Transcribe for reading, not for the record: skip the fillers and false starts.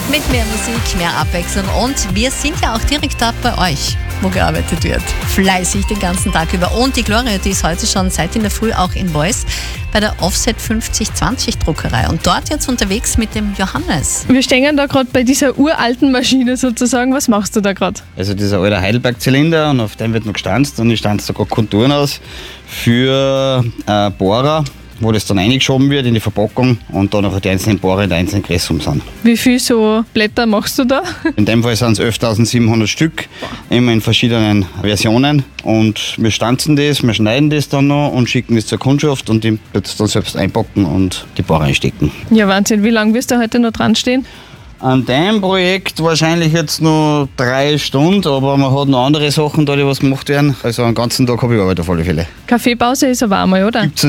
Mit mehr Musik, mehr Abwechslung und wir sind ja auch direkt da bei euch, wo gearbeitet wird. Fleißig den ganzen Tag über. Und die Gloria, die ist heute schon seit in der Früh auch in Voice bei der Offset 5020 Druckerei und dort jetzt unterwegs mit dem Johannes. Wir stehen da gerade bei dieser uralten Maschine sozusagen. Was machst du da gerade? Also dieser alte Heidelberg-Zylinder und auf dem wird noch gestanzt und ich stanze da gerade Konturen aus für Bohrer, wo das dann eingeschoben wird in die Verpackung und dann noch die einzelnen Bohrer in der einzelnen Größe sind. Wie viel so Blätter machst du da? In dem Fall sind es 11.700 Stück, immer in verschiedenen Versionen. Und wir stanzen das, wir schneiden das dann noch und schicken das zur Kundschaft und die wird es dann selbst einpacken und die Bohrer einstecken. Ja, Wahnsinn. Wie lange wirst du heute noch dran stehen? An dem Projekt wahrscheinlich jetzt nur 3 Stunden, aber man hat noch andere Sachen da, die was gemacht werden. Also einen ganzen Tag habe ich Arbeit auf alle Fälle. Kaffeepause ist aber einmal, oder? Gibt's